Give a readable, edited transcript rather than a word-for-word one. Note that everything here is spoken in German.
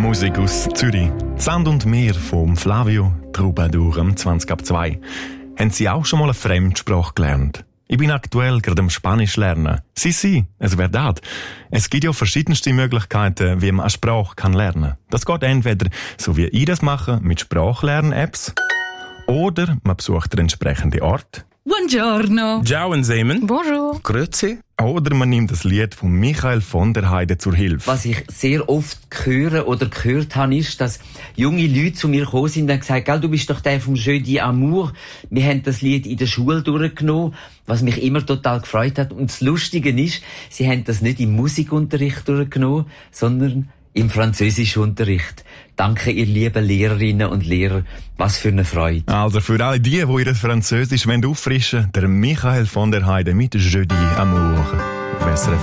Musik aus Zürich. Sand und Meer vom Flavio Troubadour am 20 ab 2. Haben Sie auch schon mal eine Fremdsprache gelernt? Ich bin aktuell gerade am Spanisch lernen. Sí, es verdad. Es gibt ja verschiedenste Möglichkeiten, wie man eine Sprache lernen kann. Das geht entweder so wie ich das mache, mit Sprachlern-Apps, oder man besucht den entsprechenden Ort. Buongiorno. Ciao, Semen. Bonjour. Grüezi. Oder man nimmt das Lied von Michael von der Heide zur Hilfe. Was ich sehr oft höre oder gehört habe, ist, dass junge Leute zu mir gekommen sind und gesagt, «Gell, du bist doch der vom Jeu d'Amour. Wir haben das Lied in der Schule durchgenommen», was mich immer total gefreut hat. Und das Lustige ist, sie haben das nicht im Musikunterricht durchgenommen, sondern im Französischunterricht. Danke, ihr lieben Lehrerinnen und Lehrer. Was für eine Freude. Also für alle die ihr Französisch auffrischen wollen, der Michael von der Heide mit Jeu d'Amour. Bessere